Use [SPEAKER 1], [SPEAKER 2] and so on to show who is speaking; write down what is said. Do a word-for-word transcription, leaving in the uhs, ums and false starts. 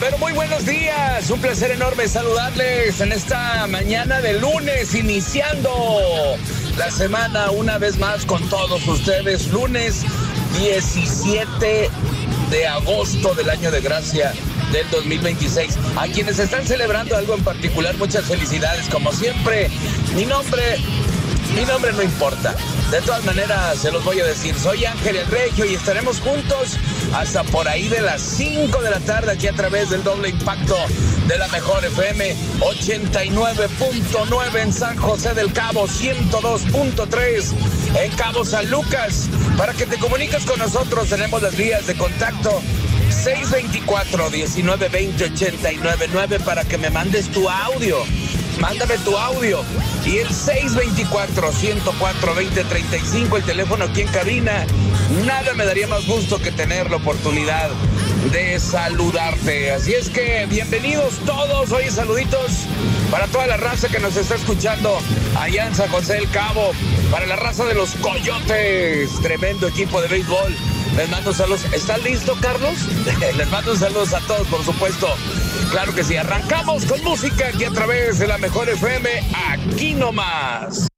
[SPEAKER 1] pero muy buenos días. Un placer enorme saludarles en esta mañana de lunes, iniciando la semana una vez más con todos ustedes. Lunes diecisiete de agosto del año de gracia del dos mil veintiséis. A quienes están celebrando algo en particular, muchas felicidades. Como siempre, mi nombre, mi nombre no importa. De todas maneras, se los voy a decir. Soy Ángel el Regio y estaremos juntos hasta por ahí de las cinco de la tarde aquí a través del doble impacto de la mejor F M ochenta y nueve punto nueve en San José del Cabo, ciento dos punto tres en Cabo San Lucas. Para que te comuniques con nosotros tenemos las vías de contacto seis veinticuatro, diecinueve veinte, ochenta y nueve nueve para que me mandes tu audio. Mándame tu audio. Y el seis veinticuatro, ciento cuatro, veinte treinta y cinco, el teléfono aquí en cabina. Nada me daría más gusto que tener la oportunidad de saludarte. Así es que bienvenidos todos. Oye, saluditos para toda la raza que nos está escuchando allá en San José del Cabo. Para la raza de los Coyotes, tremendo equipo de béisbol. Les mando saludos. ¿Estás listo, Carlos? Les mando saludos a todos, por supuesto. Claro que sí. Arrancamos con música aquí a través de la mejor F M. Aquí nomás.